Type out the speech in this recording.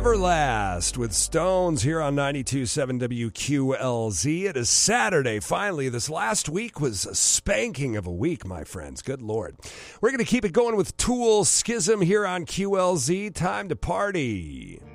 Everlast with Stones here on 92.7 WQLZ. It is Saturday. Finally, this last week was a spanking of a week, my friends. Good Lord. We're going to keep it going with Tool Schism here on QLZ. Time to party.